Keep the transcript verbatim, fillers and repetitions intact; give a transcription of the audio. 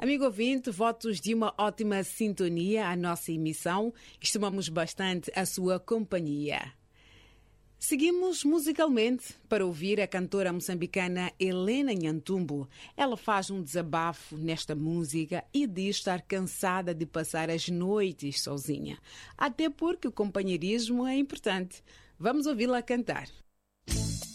Amigo ouvinte, votos de uma ótima sintonia à nossa emissão. Estimamos bastante a sua companhia. Seguimos musicalmente para ouvir a cantora moçambicana Helena Nhantumbo. Ela faz um desabafo nesta música e diz estar cansada de passar as noites sozinha. Até porque o companheirismo é importante. Vamos ouvi-la cantar.